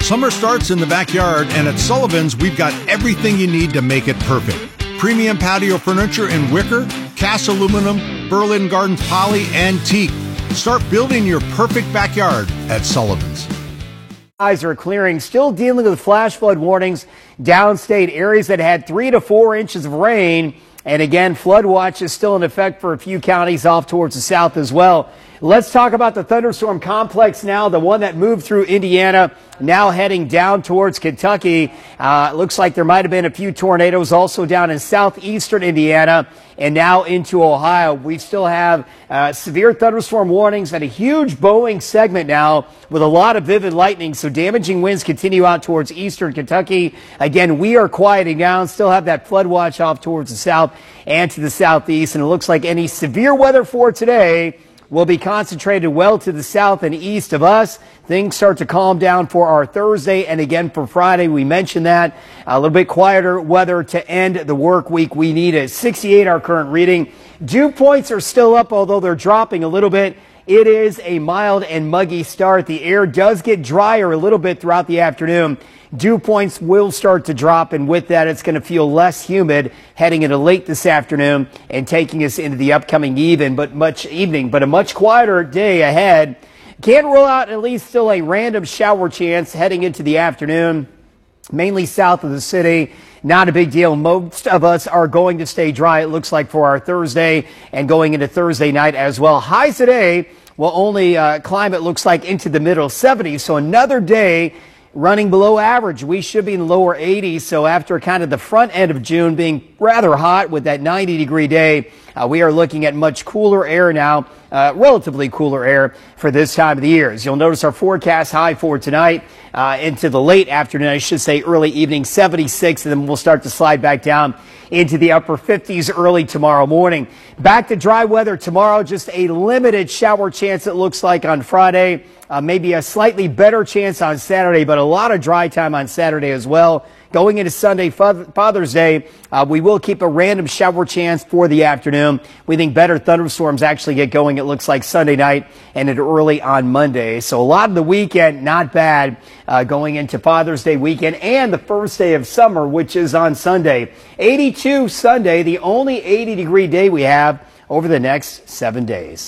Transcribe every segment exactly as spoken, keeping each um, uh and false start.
Summer starts in the backyard, and at Sullivan's, we've got everything you need to make it perfect. Premium patio furniture in wicker, cast aluminum, Berlin Gardens poly, and teak. Start building your perfect backyard at Sullivan's. Skies are clearing, still dealing with flash flood warnings downstate, areas that had three to four inches of rain. And again, flood watch is still in effect for a few counties off towards the south as well. Let's talk about the thunderstorm complex now, the one that moved through Indiana, now heading down towards Kentucky. Uh, looks like there might have been a few tornadoes also down in southeastern Indiana and now into Ohio. We still have uh, severe thunderstorm warnings and a huge Boeing segment now with a lot of vivid lightning. So damaging winds continue out towards eastern Kentucky. Again, we are quieting down, still have that flood watch off towards the south and to the southeast. And it looks like any severe weather for today will be concentrated well to the south and east of us. Things start to calm down for our Thursday and again for Friday. We mentioned that. A little bit quieter weather to end the work week. We need a sixty-eight, our current reading. Dew points are still up, although they're dropping a little bit. It is a mild and muggy start. The air does get drier a little bit throughout the afternoon. Dew points will start to drop, and with that, it's going to feel less humid heading into late this afternoon and taking us into the upcoming even, but much evening, but a much quieter day ahead. Can't rule out at least still a random shower chance heading into the afternoon, mainly south of the city. Not a big deal. Most of us are going to stay dry, it looks like, for our Thursday and going into Thursday night as well. Highs today will only uh, climb, it looks like, into the middle seventies, so another day running below average. We should be in the lower eighties. So after kind of the front end of June being rather hot with that ninety degree day, uh, we are looking at much cooler air now, uh, relatively cooler air for this time of the year. As you'll notice, our forecast high for tonight uh, into the late afternoon, I should say early evening, seventy-six, and then we'll start to slide back down into the upper fifties early tomorrow morning. Back to dry weather tomorrow, just a limited shower chance it looks like on Friday. Uh, maybe a slightly better chance on Saturday, but a lot of dry time on Saturday as well. Going into Sunday, Father's Day, uh, we will keep a random shower chance for the afternoon. We think better thunderstorms actually get going, it looks like, Sunday night and into early on Monday. So a lot of the weekend, not bad, uh, going into Father's Day weekend and the first day of summer, which is on Sunday. eighty-two Sunday, the only eighty degree day we have over the next seven days.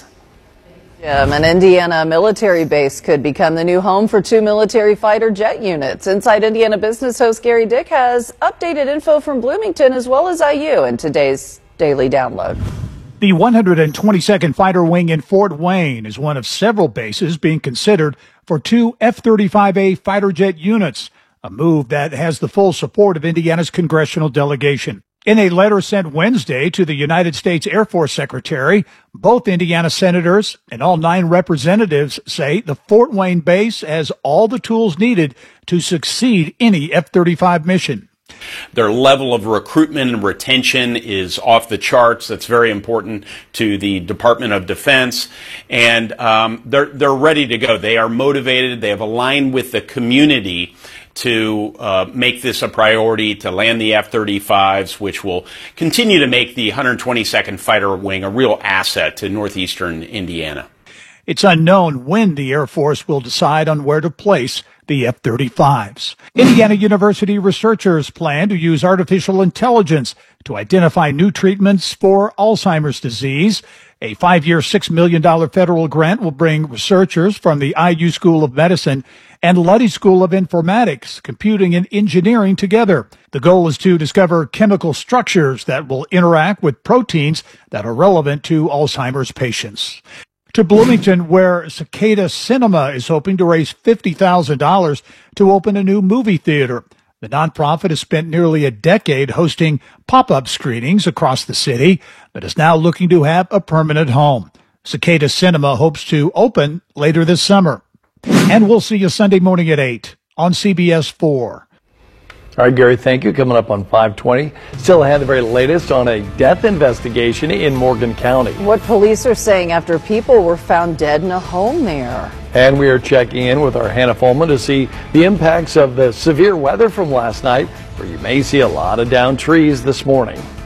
Jim, an Indiana military base could become the new home for two military fighter jet units. Inside Indiana Business host Gary Dick has updated info from Bloomington as well as I U in today's Daily Download. The one hundred twenty-second Fighter Wing in Fort Wayne is one of several bases being considered for two F thirty-five A fighter jet units, a move that has the full support of Indiana's congressional delegation. In a letter sent Wednesday to the United States Air Force Secretary, both Indiana senators and all nine representatives say the Fort Wayne base has all the tools needed to succeed any F thirty-five mission. Their level of recruitment and retention is off the charts. That's very important to the Department of Defense. And um, they're, they're ready to go. They are motivated. They have aligned with the community to uh, make this a priority, to land the F thirty-fives, which will continue to make the one hundred twenty-second Fighter Wing a real asset to northeastern Indiana. It's unknown when the Air Force will decide on where to place the F thirty-fives. Indiana University researchers plan to use artificial intelligence to identify new treatments for Alzheimer's disease. A five-year, six million dollars federal grant will bring researchers from the I U School of Medicine and Luddy School of Informatics, Computing, and Engineering together. The goal is to discover chemical structures that will interact with proteins that are relevant to Alzheimer's patients. To Bloomington, where Cicada Cinema is hoping to raise fifty thousand dollars to open a new movie theater. The nonprofit has spent nearly a decade hosting pop-up screenings across the city, but is now looking to have a permanent home. Cicada Cinema hopes to open later this summer. And we'll see you Sunday morning at eight on C B S four. All right, Gary, thank you. Coming up on five twenty. Still ahead, the very latest on a death investigation in Morgan County. What police are saying after people were found dead in a home there. And we are checking in with our Hannah Fulman to see the impacts of the severe weather from last night, where you may see a lot of downed trees this morning.